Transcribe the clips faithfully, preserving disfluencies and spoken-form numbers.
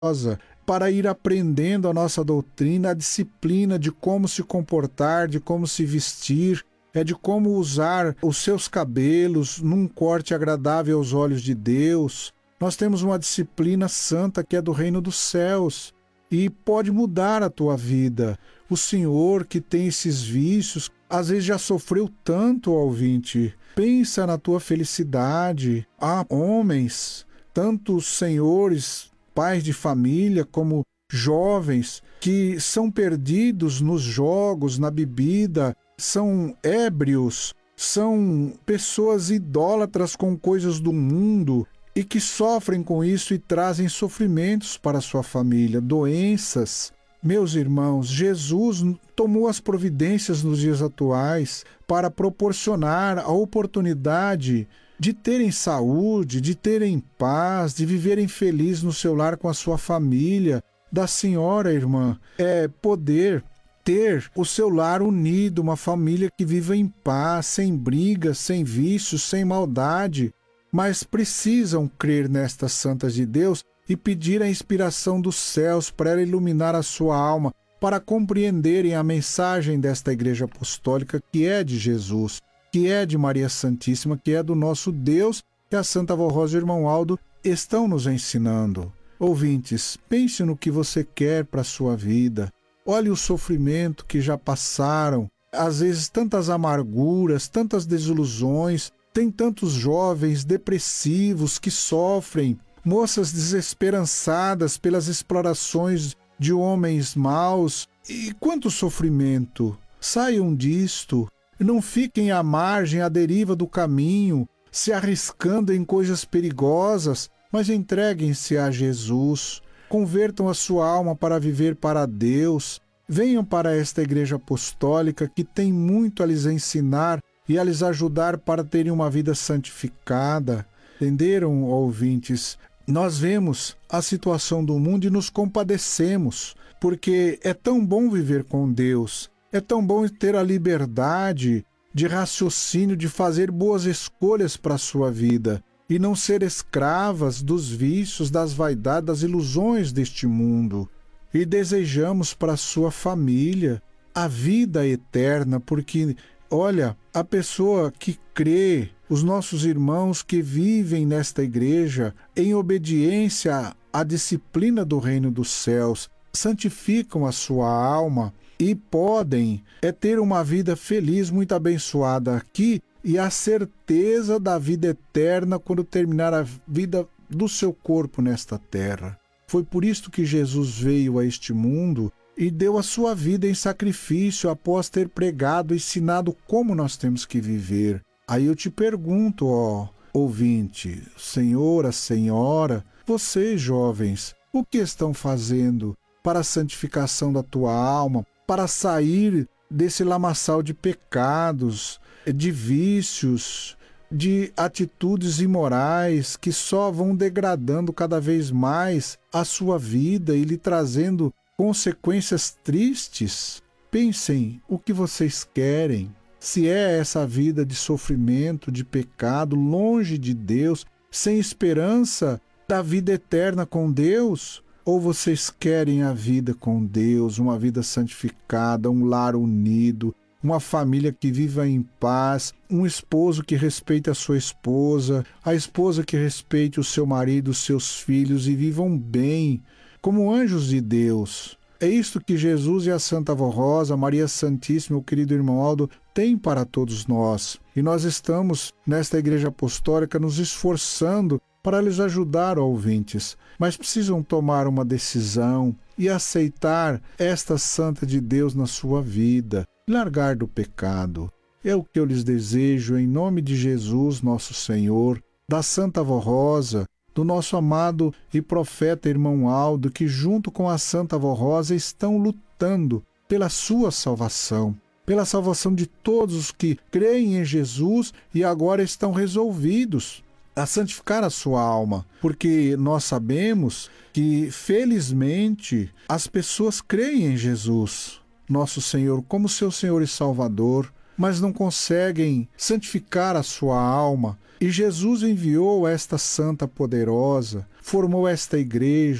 para ir aprendendo a nossa doutrina, a disciplina de como se comportar, de como se vestir, é de como usar os seus cabelos num corte agradável aos olhos de Deus. Nós temos uma disciplina santa que é do reino dos céus e pode mudar a tua vida. O senhor que tem esses vícios, às vezes já sofreu tanto, ouvinte. Pensa na tua felicidade. Há homens, tantos senhores, pais de família, como jovens, que são perdidos nos jogos, na bebida, são ébrios, são pessoas idólatras com coisas do mundo e que sofrem com isso e trazem sofrimentos para a sua família, doenças. Meus irmãos, Jesus tomou as providências nos dias atuais para proporcionar a oportunidade de terem saúde, de terem paz, de viverem felizes no seu lar com a sua família. Da senhora, irmã, é poder ter o seu lar unido, uma família que viva em paz, sem brigas, sem vícios, sem maldade, mas precisam crer nestas santas de Deus e pedir a inspiração dos céus para ela iluminar a sua alma, para compreenderem a mensagem desta Igreja Apostólica que é de Jesus, que é de Maria Santíssima, que é do nosso Deus, que a Santa Avó Rosa e o irmão Aldo estão nos ensinando. Ouvintes, pense no que você quer para a sua vida. Olhe o sofrimento que já passaram, às vezes tantas amarguras, tantas desilusões, tem tantos jovens depressivos que sofrem, moças desesperançadas pelas explorações de homens maus. E quanto sofrimento! Saiam disto, não fiquem à margem, à deriva do caminho, se arriscando em coisas perigosas, mas entreguem-se a Jesus. Convertam a sua alma para viver para Deus. Venham para esta Igreja Apostólica que tem muito a lhes ensinar e a lhes ajudar para terem uma vida santificada. Entenderam, ouvintes? Nós vemos a situação do mundo e nos compadecemos, porque é tão bom viver com Deus, é tão bom ter a liberdade de raciocínio, de fazer boas escolhas para a sua vida, e não ser escravas dos vícios, das vaidades, das ilusões deste mundo. E desejamos para a sua família a vida eterna, porque, olha, a pessoa que crê, os nossos irmãos que vivem nesta igreja em obediência à disciplina do reino dos céus, santificam a sua alma e podem é ter uma vida feliz, muito abençoada aqui, e a certeza da vida eterna quando terminar a vida do seu corpo nesta terra. Foi por isto que Jesus veio a este mundo e deu a sua vida em sacrifício após ter pregado e ensinado como nós temos que viver. Aí eu te pergunto, ó ouvinte, senhora, senhora, vocês jovens, o que estão fazendo para a santificação da tua alma, para sair desse lamaçal de pecados, de vícios, de atitudes imorais que só vão degradando cada vez mais a sua vida e lhe trazendo consequências tristes? Pensem o que vocês querem. Se é essa vida de sofrimento, de pecado, longe de Deus, sem esperança da vida eterna com Deus, ou vocês querem a vida com Deus, uma vida santificada, um lar unido, uma família que viva em paz, um esposo que respeite a sua esposa, a esposa que respeite o seu marido, os seus filhos e vivam bem, como anjos de Deus? É isto que Jesus e a Santa Avó Rosa, Maria Santíssima, o querido irmão Aldo, têm para todos nós. E nós estamos, nesta Igreja Apostólica, nos esforçando para lhes ajudar, ouvintes, mas precisam tomar uma decisão e aceitar esta Santa de Deus na sua vida, largar do pecado. É o que eu lhes desejo em nome de Jesus, nosso Senhor, da Santa Avó Rosa, do nosso amado e profeta irmão Aldo, que junto com a Santa Avó Rosa estão lutando pela sua salvação, pela salvação de todos os que creem em Jesus e agora estão resolvidos a santificar a sua alma, porque nós sabemos que, felizmente, as pessoas creem em Jesus, nosso Senhor, como seu Senhor e Salvador, mas não conseguem santificar a sua alma. E Jesus enviou esta santa poderosa, formou esta igreja,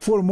formou